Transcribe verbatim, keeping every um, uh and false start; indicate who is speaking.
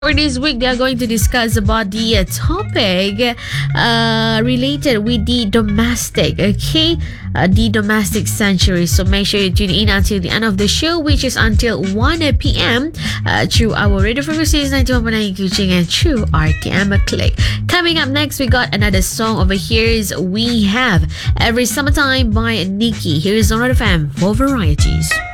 Speaker 1: For this week, they are going to discuss about the uh, topic uh, related with the domestic, okay? Uh, the domestic sanctuary. So make sure you tune in until the end of the show, which is until one p.m. Uh, through our radio frequencies ninety-one point nine Kuching and through R T M Click. Coming up next, we got another song over here. Is We Have Every Summertime by Nikki. Here is on R F M for varieties.